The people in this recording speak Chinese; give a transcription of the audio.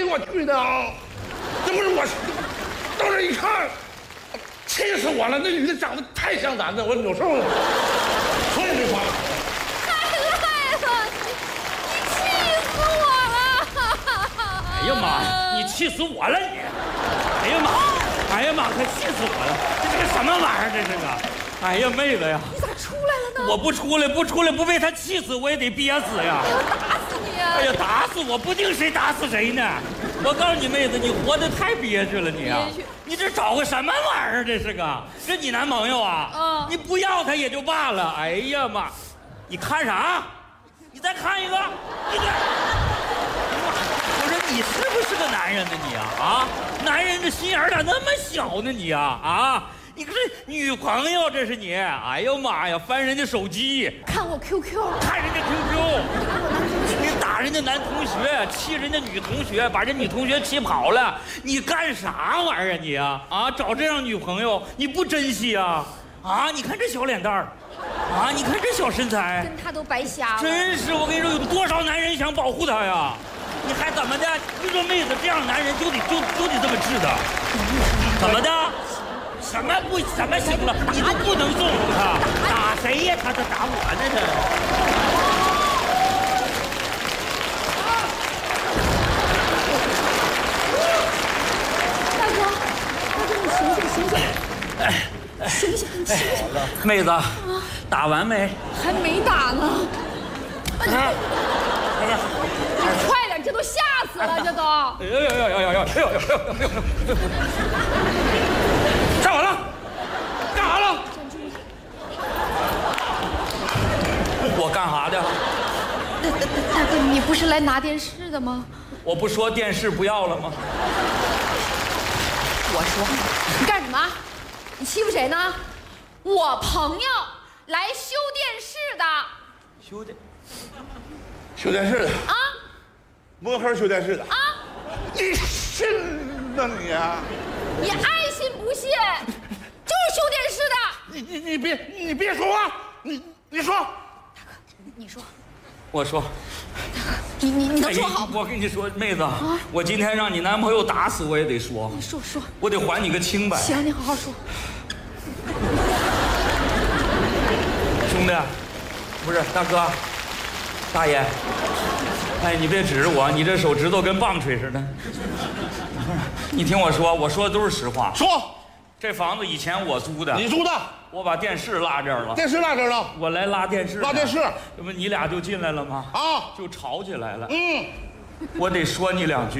我去的啊！这不是我，到这一看，气死我了！那女的长得太像咱的，我有时候说也没话。 太赖了，你气死我了！ 哎呀妈，你气死我了你！哎呀妈，哎呀妈，可气死我了！这是个什么玩意儿？这是个！哎呀，妹子呀！ 你咋出来了呢？ 我不出来，不被他气死，我也得憋死呀！ 我要打死你啊！ 哎呀，打死我，不定谁打死谁呢！我告诉你，妹子，你活得太憋屈了，你啊！你这找个什么玩意儿？这是个，这你男朋友啊？ 嗯。 你不要他也就罢了。哎呀妈，你看啥？你再看一个，你看。我说你是不是个男人呢你啊？啊，男人的心眼咋那么小呢你啊？啊！你可是女朋友，这是你！哎呦妈呀，翻人家手机， 看我 QQ， 看人家 QQ， 你打人家男同学，气人家女同学，把这女同学气跑了，你干啥玩意儿你啊？啊，找这样女朋友你不珍惜啊？啊，你看这小脸蛋儿，啊，你看这小身材， 跟他都白瞎了。 真是，我跟你说，有多少男人想保护她呀？你还怎么的？你说妹子这样男人就得这么治的，怎么的？什么行了？你都不能纵容他，打谁呀？他打我呢？ 大哥，醒醒，你醒醒！ 妹子，打完没？ 还没打呢。快点，这都吓死了，这都。 哎呦！站稳了，干啥了？我干啥的？ 大哥，你不是来拿电视的吗？ 我不说电视不要了吗？ 我说，你干什么？你欺负谁呢？我朋友来修电视的。 修电视的啊？ 摸黑修电视的啊？ 你信呐你啊？ 你爱信不信，就是修电视的。 你别说话，你说。 大哥，你说。 我说。 你能说好吗？ 我跟你说，妹子，我今天让你男朋友打死我也得说。 你说， 我得还你个清白。 行，你好好说。 兄弟，不是大哥，大爷，哎，你别指着我，你这手指头跟棒槌似的。你听我说，我说的都是实话。 说， 这房子以前我租的， 你租的， 我把电视拉这儿了。 电视拉这儿了， 我来拉电视。 拉电视， 这不你俩就进来了吗？ 啊， 就吵起来了。 嗯， 我得说你两句。